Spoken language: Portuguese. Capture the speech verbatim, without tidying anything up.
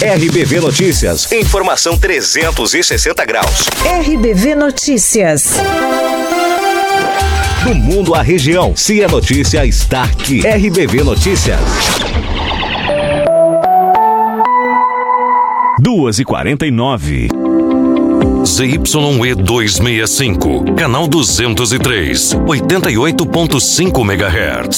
R B V Notícias. Informação trezentos e sessenta graus. R B V Notícias. Do mundo à região. Se a notícia está aqui. R B V Notícias. duas e quarenta e nove. Z Y E duzentos e sessenta e cinco, canal duzentos e três, oitenta e oito ponto cinco megahertz.